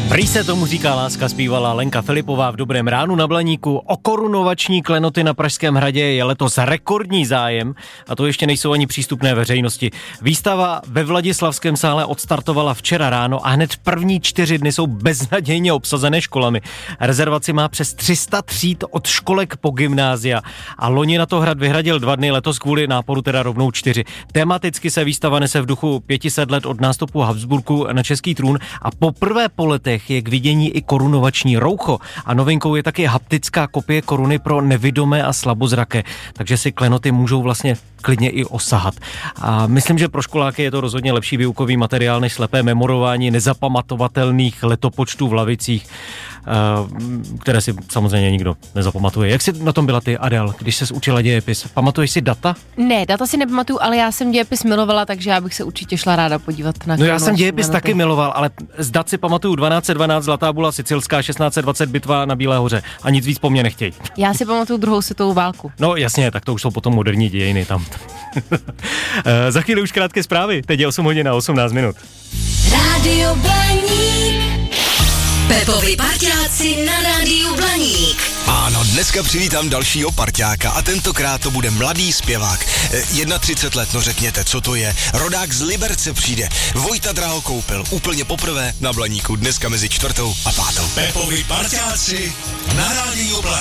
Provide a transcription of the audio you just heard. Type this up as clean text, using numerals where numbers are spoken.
Prý se tomu říká láska, zpívala Lenka Filipová v Dobrém ránu na Blaníku. O korunovační klenoty na Pražském hradě je letos rekordní zájem a to ještě nejsou ani přístupné veřejnosti. Výstava ve Vladislavském sále odstartovala včera ráno a hned první 4 dny jsou beznadějně obsazené školami. Rezervaci má přes 300 tříd od školek po gymnázia a loni na to hrad vyhradil 2 dny, letos kvůli náporu teda rovnou 4. Tematicky se výstava nese v duchu 500 let od nástupu Habsburků na český trůn a poprvé po letech je k vidění i korunovační roucho a novinkou je taky haptická kopie koruny pro nevidomé a slabozraké, takže si klenoty můžou vlastně klidně i osahat. A myslím, že pro školáky je to rozhodně lepší výukový materiál než slepé memorování nezapamatovatelných letopočtů v lavicích, které si samozřejmě nikdo nezapamatuje. Jak jsi na tom byla ty, Adel, když ses učila dějepis? Pamatuješ si data? Ne, data si nepamatuju, ale já jsem dějepis milovala, takže já bych se určitě šla ráda podívat na No já jsem dějepis taky miloval, ale z dat si pamatuju 1212 Zlatá bula sicilská, 1620 bitva na Bílé hoře a nic víc po mně nechtěj. Já si pamatuju druhou světovou válku. No jasně, tak to už jsou potom moderní dějiny tam. Za chvíli už krátké zprávy, teď je 8 hodin a 18 minut. Rádio Blaník. Pepovi parťáci na Rádiu Blaník. Ano, dneska přivítám dalšího parťáka a tentokrát to bude mladý zpěvák. 31 let, no řekněte, co to je. Rodák z Liberce přijde. Vojta Drahokoupil, úplně poprvé na Blaníku, dneska mezi 4. a 5. Pepovi parťáci na Rádiu Blaník.